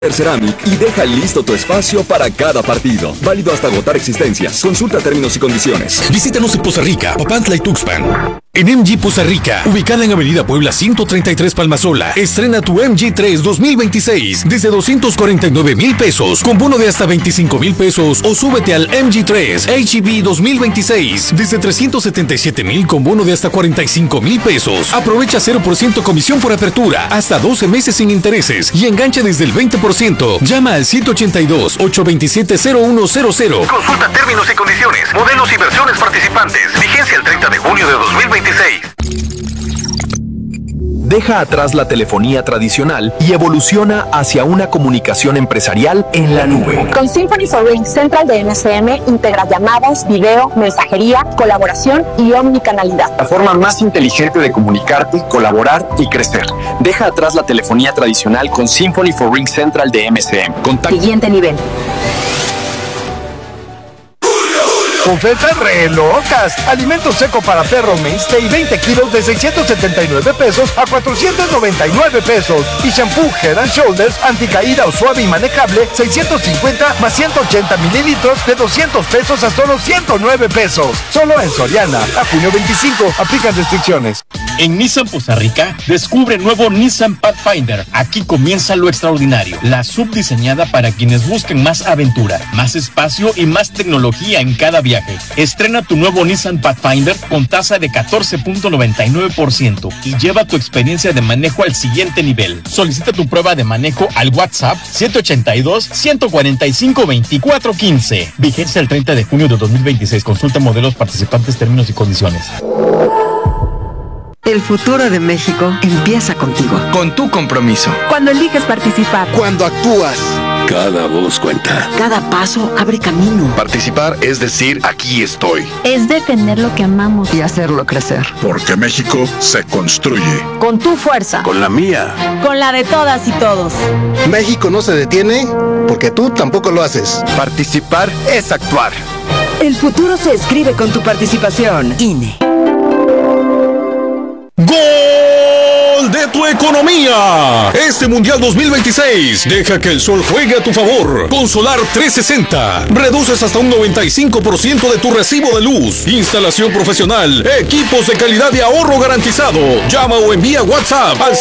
Ceramic y deja listo tu espacio para cada partido. Válido hasta agotar existencias. Consulta términos y condiciones. Visítanos en Poza Rica, Papantla y Tuxpan. En MG Poza Rica, ubicada en Avenida Puebla 133 Palmasola, estrena tu MG3 2026 desde 249,000 pesos con bono de hasta 25,000 pesos o súbete al MG3 HEV 2026 desde 377,000 con bono de hasta 45,000 pesos. Aprovecha 0% comisión por apertura, hasta 12 meses sin intereses y engancha desde el 20%. Llama al 182-827-0100. Consulta términos y condiciones, modelos y versiones participantes. Vigencia el 30 de junio de 2026. Deja atrás la telefonía tradicional y evoluciona hacia una comunicación empresarial en la nube. Con Symphony for Ring Central de MCM integra llamadas, video, mensajería, colaboración y omnicanalidad. La forma más inteligente de comunicarte, colaborar y crecer. Deja atrás la telefonía tradicional con Symphony for Ring Central de MCM. Siguiente nivel. Ofertas re locas. Alimento seco para perro Mainstay 20 kilos de 679 pesos a 499 pesos. Y shampoo Head and Shoulders anticaída o suave y manejable 650 más 180 mililitros de 200 pesos a solo 109 pesos. Solo en Soriana. A junio 25. Aplican restricciones. En Nissan Poza Rica, descubre el nuevo Nissan Pathfinder. Aquí comienza lo extraordinario. La subdiseñada para quienes busquen más aventura, más espacio y más tecnología en cada viaje. Estrena tu nuevo Nissan Pathfinder con tasa de 14.99% y lleva tu experiencia de manejo al siguiente nivel. Solicita tu prueba de manejo al WhatsApp 782-145-2415. Vigencia el 30 de junio de 2026. Consulta modelos participantes, términos y condiciones. El futuro de México empieza contigo. Con tu compromiso. Cuando eliges participar. Cuando actúas. Cada voz cuenta. Cada paso abre camino. Participar es decir, aquí estoy. Es defender lo que amamos. Y hacerlo crecer. Porque México se construye. Con tu fuerza. Con la mía. Con la de todas y todos. México no se detiene porque tú tampoco lo haces. Participar es actuar. El futuro se escribe con tu participación. INE. ¡Gol de tu economía! Este Mundial 2026 deja que el sol juegue a tu favor. Con Solar 360 reduces hasta un 95% de tu recibo de luz. Instalación profesional, equipos de calidad y ahorro garantizado. Llama o envía WhatsApp al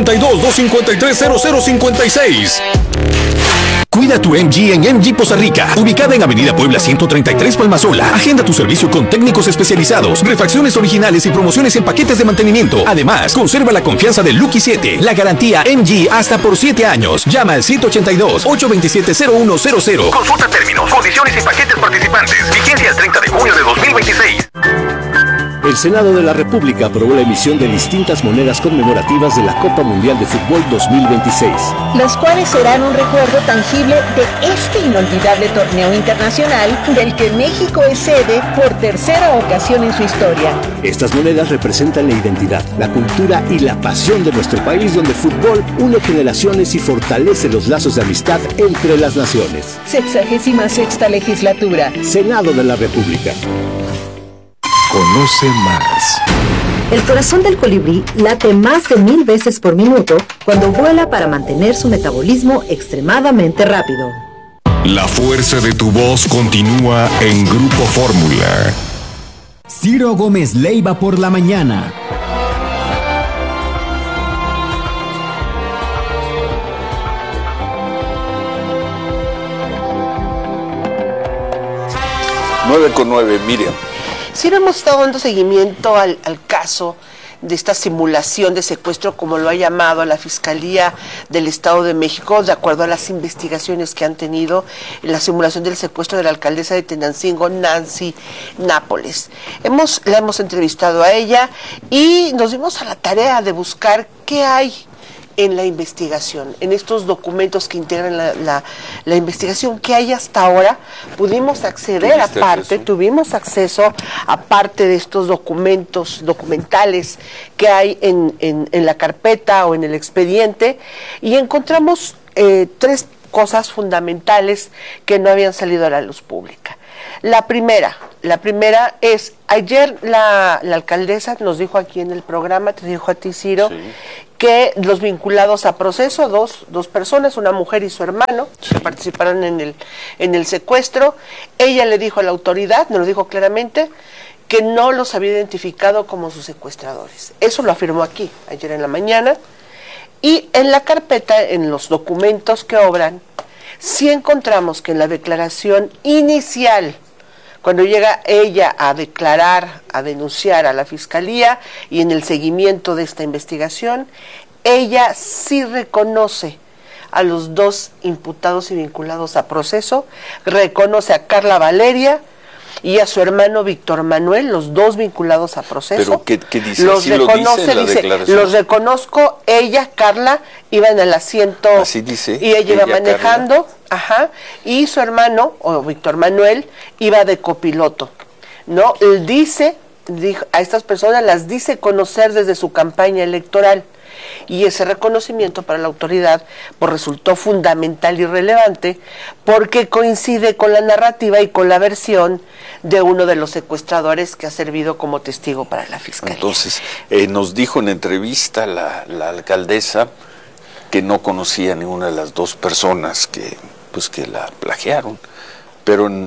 182-253-0056. Cuida tu MG en MG Poza Rica, ubicada en Avenida Puebla 133 Palmasola. Agenda tu servicio con técnicos especializados, refacciones originales y promociones en paquetes de mantenimiento. Además, conserva la confianza del Lucky 7, la garantía MG hasta por 7 años. Llama al 182-827-0100. Consulta términos, condiciones y paquetes participantes. Vigencia el 30 de junio de 2026. El Senado de la República aprobó la emisión de distintas monedas conmemorativas de la Copa Mundial de Fútbol 2026. Las cuales serán un recuerdo tangible de este inolvidable torneo internacional del que México es sede por tercera ocasión en su historia. Estas monedas representan la identidad, la cultura y la pasión de nuestro país, donde el fútbol une generaciones y fortalece los lazos de amistad entre las naciones. 66ª legislatura. Senado de la República. Conoce más. El corazón del colibrí late más de 1000 veces por minuto cuando vuela para mantener su metabolismo extremadamente rápido. La fuerza de tu voz continúa en Grupo Fórmula. Ciro Gómez Leiva por la mañana. Nueve con 9, Miriam. Sí, hemos estado dando seguimiento al caso de esta simulación de secuestro, como lo ha llamado la Fiscalía del Estado de México, de acuerdo a las investigaciones que han tenido en la simulación del secuestro de la alcaldesa de Tenancingo, Nancy Nápoles. La hemos entrevistado a ella y nos dimos a la tarea de buscar qué hay en la investigación, en estos documentos que integran la investigación que hay hasta ahora. Pudimos acceder tuvimos acceso a parte de estos documentales que hay en la carpeta o en el expediente, y encontramos 3 cosas fundamentales que no habían salido a la luz pública. La primera es, ayer la alcaldesa nos dijo aquí en el programa, te dijo a ti, Ciro, sí, que los vinculados a proceso, dos personas, una mujer y su hermano, que participaron en el secuestro. Ella le dijo a la autoridad, nos lo dijo claramente, que no los había identificado como sus secuestradores. Eso lo afirmó aquí, ayer en la mañana. Y en la carpeta, en los documentos que obran, sí encontramos que en la declaración inicial, cuando llega ella a declarar, a denunciar a la Fiscalía y en el seguimiento de esta investigación, ella sí reconoce a los dos imputados y vinculados a proceso, reconoce a Carla Valeria y a su hermano Víctor Manuel, los dos vinculados a proceso. ¿Pero qué dice? Los ¿Sí reconoce, lo dice en la declaración? los reconozco, ella, Carla, iba en el asiento. Así dice. Y ella iba manejando, y su hermano, o Víctor Manuel, iba de copiloto. ¿No? Él dijo, a estas personas las dice conocer desde su campaña electoral. Y ese reconocimiento para la autoridad pues resultó fundamental y relevante porque coincide con la narrativa y con la versión de uno de los secuestradores que ha servido como testigo para la Fiscalía. Entonces, nos dijo en entrevista la alcaldesa que no conocía a ninguna de las dos personas que la plagiaron, pero en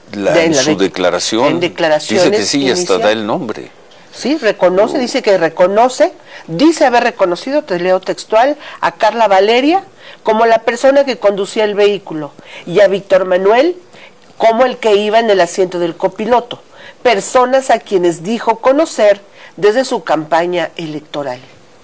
su declaración dice que sí, hasta da el nombre. Sí, reconoce, dice que reconoce, dice haber reconocido, te leo textual, a Carla Valeria como la persona que conducía el vehículo y a Víctor Manuel como el que iba en el asiento del copiloto, personas a quienes dijo conocer desde su campaña electoral.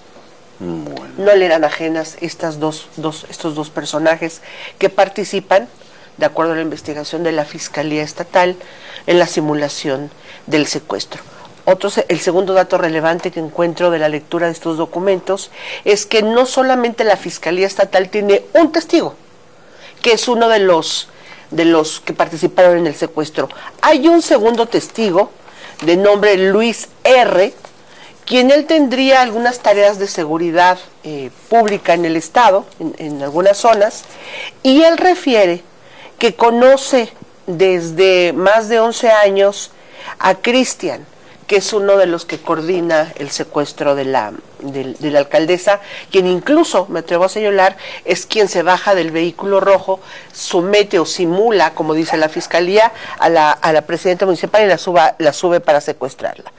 Bueno. No le eran ajenas estos dos personajes que participan, de acuerdo a la investigación de la Fiscalía Estatal, en la simulación del secuestro. El segundo dato relevante que encuentro de la lectura de estos documentos es que no solamente la Fiscalía Estatal tiene un testigo, que es uno de los que participaron en el secuestro. Hay un segundo testigo de nombre Luis R., quien él tendría algunas tareas de seguridad pública en el estado, en algunas zonas, y él refiere que conoce desde más de 11 años a Cristian, que es uno de los que coordina el secuestro de la alcaldesa, quien incluso, me atrevo a señalar, es quien se baja del vehículo rojo, somete o simula, como dice la Fiscalía, a la presidenta municipal y la sube para secuestrarla.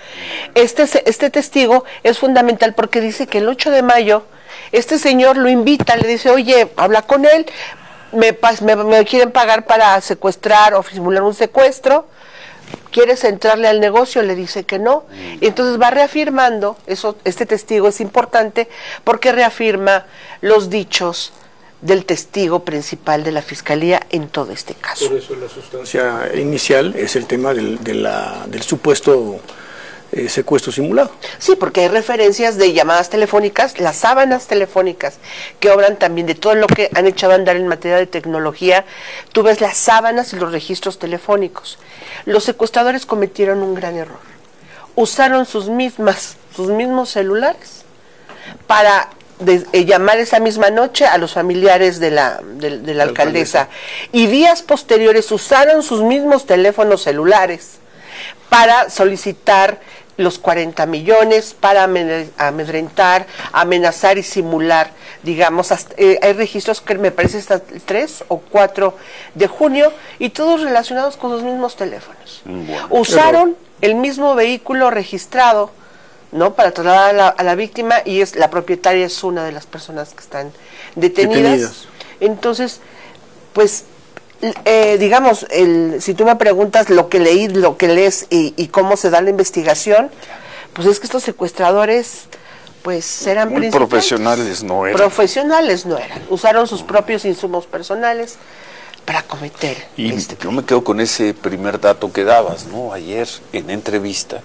Este testigo es fundamental porque dice que el 8 de mayo, este señor lo invita, le dice, oye, habla con él, me quieren pagar para secuestrar o simular un secuestro, ¿quieres entrarle al negocio? Le dice que no. Y entonces va reafirmando, este testigo es importante porque reafirma los dichos del testigo principal de la Fiscalía en todo este caso. Por eso la sustancia inicial es el tema del supuesto secuestro simulado. Sí, porque hay referencias de llamadas telefónicas, las sábanas telefónicas que obran también de todo lo que han echado a andar en materia de tecnología. Tú ves las sábanas y los registros telefónicos. Los secuestradores cometieron un gran error. Usaron sus mismos celulares para llamar esa misma noche a los familiares de la alcaldesa. Y días posteriores usaron sus mismos teléfonos celulares para solicitar los 40 millones, para amedrentar, amenazar y simular, digamos, hay registros que me parece hasta el 3 o 4 de junio, y todos relacionados con los mismos teléfonos. Bueno, usaron el mismo vehículo registrado, ¿no?, para trasladar a la víctima, y la propietaria es una de las personas que están detenidas. Entonces, pues, digamos, si tú me preguntas lo que leí, lo que lees y cómo se da la investigación, pues es que estos secuestradores pues eran muy profesionales, no eran. Profesionales no eran, usaron sus propios insumos personales para cometer. Y yo me quedo con ese primer dato que dabas, ¿no? Ayer en entrevista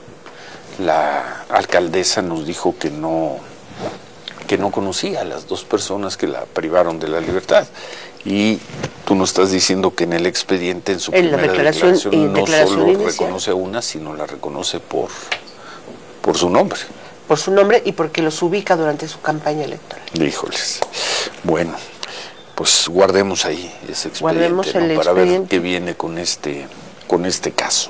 la alcaldesa nos dijo que no conocía a las dos personas que la privaron de la libertad. Y tú nos estás diciendo que en el expediente, en su primera declaración no solo inicial reconoce a una, sino la reconoce por su nombre. Por su nombre y porque los ubica durante su campaña electoral. Híjoles. Bueno, pues guardemos ahí ese expediente, ¿no?, para ver qué viene con este caso.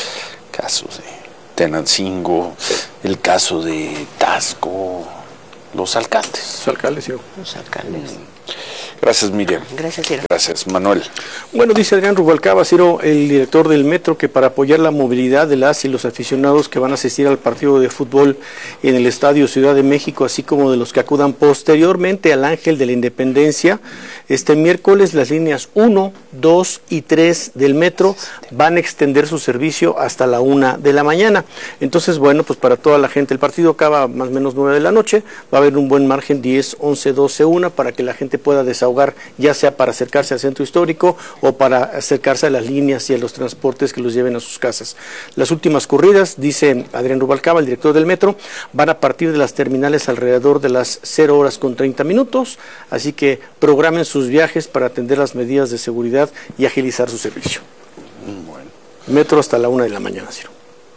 Casos de Tenancingo, el caso de Tasco, los alcaldes. Los alcaldes, sí. Los alcaldes. Gracias, Miriam. Gracias, Ciro. Gracias, Manuel. Bueno, dice Adrián Rubalcaba, Ciro, el director del Metro, que para apoyar la movilidad de las y los aficionados que van a asistir al partido de fútbol en el Estadio Ciudad de México, así como de los que acudan posteriormente al Ángel de la Independencia, este miércoles las líneas 1, 2 y 3 del Metro van a extender su servicio hasta la 1 de la mañana. Entonces, bueno, pues para toda la gente, el partido acaba más o menos 9 de la noche, va a haber un buen margen 10, 11, 12, 1 para que la gente pueda desahogar, ya sea para acercarse al centro histórico o para acercarse a las líneas y a los transportes que los lleven a sus casas. Las últimas corridas, dice Adrián Rubalcaba, el director del Metro, van a partir de las terminales alrededor de las 0 horas con 30 minutos, así que programen sus viajes para atender las medidas de seguridad y agilizar su servicio. Bueno. Metro hasta la 1 de la mañana, Ciro.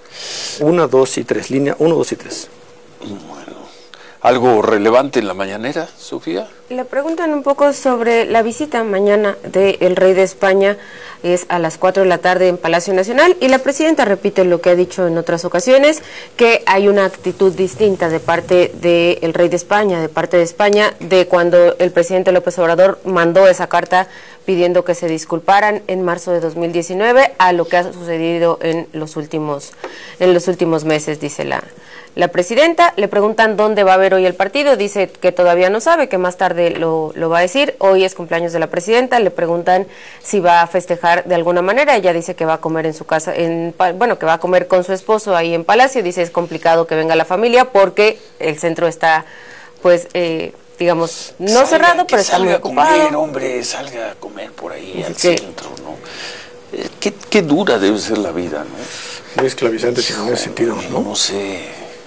1, 2 y 3, línea 1, 2 y 3. Bueno. ¿Algo relevante en la mañanera, Sofía? Le preguntan un poco sobre la visita mañana del rey de España, es a las 4 de la tarde en Palacio Nacional, y la presidenta repite lo que ha dicho en otras ocasiones, que hay una actitud distinta de parte del rey de España, de parte de España, de cuando el presidente López Obrador mandó esa carta pidiendo que se disculparan en marzo de 2019 a lo que ha sucedido en los últimos meses, dice la presidenta. Le preguntan dónde va a haber hoy el partido, dice que todavía no sabe, que más tarde lo va a decir. Hoy es cumpleaños de la presidenta, le preguntan si va a festejar de alguna manera, ella dice que va a comer en su casa, que va a comer con su esposo ahí en Palacio, dice es complicado que venga la familia porque el centro está, pues, digamos, no salga, cerrado, pero está muy ocupado. Comer, hombre, salga a comer por ahí al centro, ¿no? Qué dura debe ser la vida, ¿no? Muy esclavizante en ese sentido, ¿no? No sé,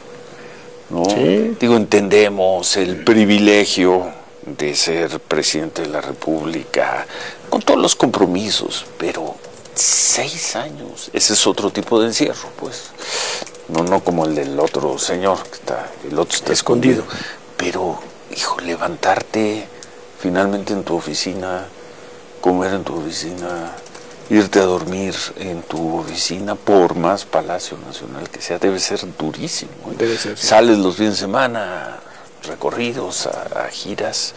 ¿no? Sí. Digo, entendemos el privilegio de ser presidente de la República, con todos los compromisos, pero 6 años, ese es otro tipo de encierro, pues. No como el del otro señor, el otro está escondido. Pero, hijo, levantarte finalmente en tu oficina, comer en tu oficina, irte a dormir en tu oficina, por más Palacio Nacional que sea, debe ser durísimo. Debe ser, sí. Sales los fines de semana, recorridos, a giras,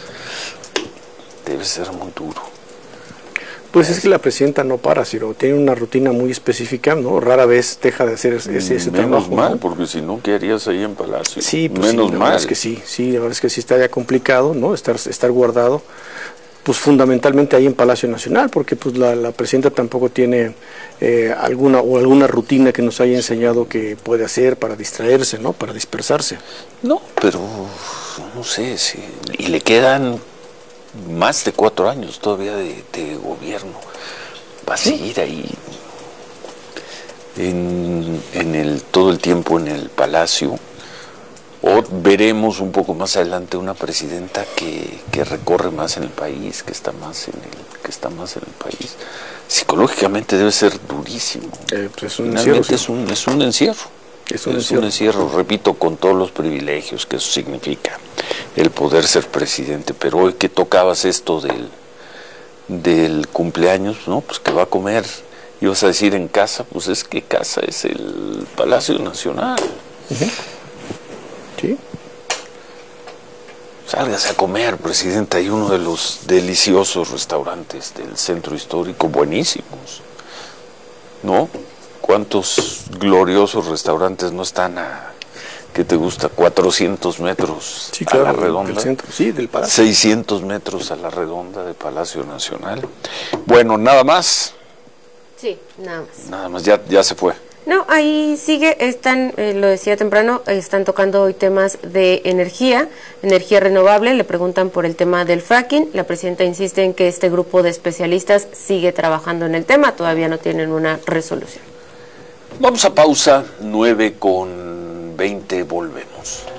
debe ser muy duro. Pues es que la presidenta no para, Ciro, tiene una rutina muy específica, ¿no? Rara vez deja de hacer ese trabajo. Menos mal, ¿no? Porque si no, ¿qué harías ahí en Palacio? Sí, pues menos sí, la mal. verdad es que sí, la verdad es que sí estaría complicado, ¿no? Estar guardado, pues fundamentalmente ahí en Palacio Nacional, porque pues la presidenta tampoco tiene alguna rutina que nos haya enseñado que puede hacer para distraerse, ¿no? Para dispersarse. No, pero no sé, sí. Y le quedan más de 4 años todavía de gobierno. Va a seguir ahí todo el tiempo en el Palacio. O veremos un poco más adelante una presidenta que recorre más en el país, que está más en el país. Psicológicamente debe ser durísimo. Pues es un Finalmente encierro, es un encierro. Es un encierro, repito, con todos los privilegios que eso significa, el poder ser presidente. Pero hoy que tocabas esto del cumpleaños, ¿no? Pues que va a comer, ibas a decir en casa, pues es que casa es el Palacio Nacional. Uh-huh. Sí. Sálgase a comer, presidenta, hay uno de los deliciosos restaurantes del centro histórico, buenísimos, ¿no? ¿Cuántos gloriosos restaurantes no están ¿qué te gusta? 400 metros sí, claro, a la redonda. Del centro, sí, del Palacio. 600 metros a la redonda de Palacio Nacional. Bueno, nada más. Sí, nada más. Nada más, ya se fue. No, ahí sigue, lo decía temprano, están tocando hoy temas de energía renovable, le preguntan por el tema del fracking, la presidenta insiste en que este grupo de especialistas sigue trabajando en el tema, todavía no tienen una resolución. Vamos a pausa, 9:20, volvemos.